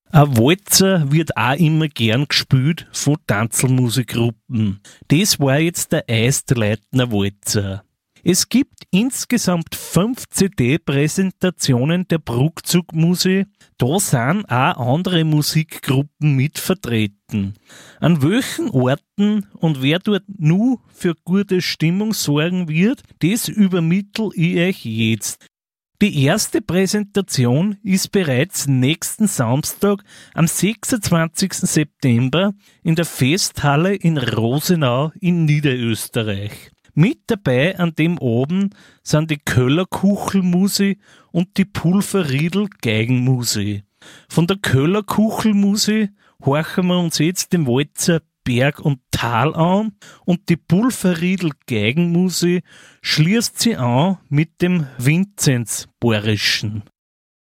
Ein Walzer wird auch immer gern gespielt von Tanzelmusikgruppen. Das war jetzt der Eisleitner Walzer. Es gibt insgesamt 5 CD-Präsentationen der Bruckzugmusik. Da sind auch andere Musikgruppen mit vertreten. An welchen Orten und wer dort nur für gute Stimmung sorgen wird, das übermittle ich euch jetzt. Die erste Präsentation ist bereits nächsten Samstag am 26. September in der Festhalle in Rosenau in Niederösterreich. Mit dabei an dem Abend sind die Köller Kuchelmusik und die Pulverriedl Geigenmusik. Von der Köller Kuchelmusik horchen wir uns jetzt den Walzer Berg und Tal an und die Pulverriedl Geigenmusik schließt sie an mit dem Vinzenz-Bayerischen.